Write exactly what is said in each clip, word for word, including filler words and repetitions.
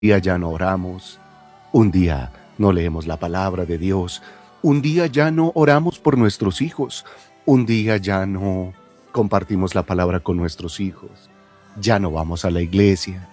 día ya no oramos, un día no leemos la palabra de Dios, un día ya no oramos por nuestros hijos, un día ya no compartimos la palabra con nuestros hijos, ya no vamos a la iglesia,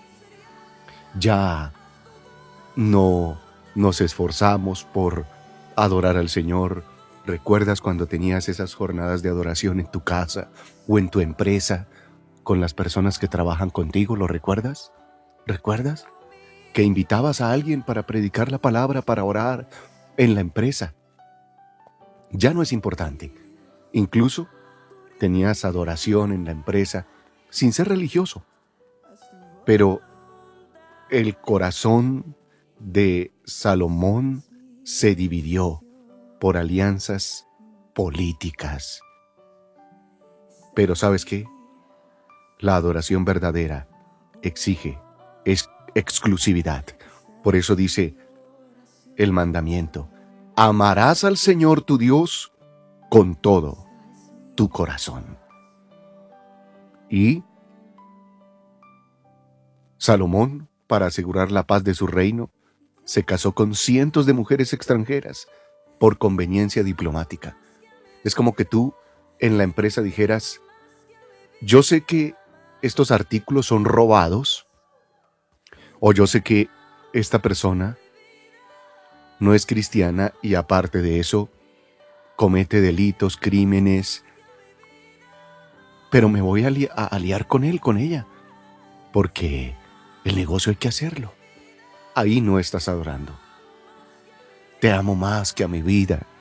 ya no nos esforzamos por adorar al Señor. ¿Recuerdas cuando tenías esas jornadas de adoración en tu casa o en tu empresa con las personas que trabajan contigo? ¿Lo recuerdas? ¿Recuerdas? Que invitabas a alguien para predicar la palabra, para orar en la empresa. Ya no es importante. Incluso tenías adoración en la empresa sin ser religioso. Pero el corazón de Salomón se dividió por alianzas políticas. Pero ¿sabes qué? La adoración verdadera exige ex- exclusividad. Por eso dice el mandamiento: amarás al Señor tu Dios con todo tu corazón. Y Salomón, para asegurar la paz de su reino, se casó con cientos de mujeres extranjeras por conveniencia diplomática. Es como que tú en la empresa dijeras: yo sé que estos artículos son robados, o yo sé que esta persona no es cristiana y aparte de eso comete delitos, crímenes, pero me voy a, ali- a aliar con él, con ella, porque el negocio hay que hacerlo. Ahí no estás adorando. Te amo más que a mi vida.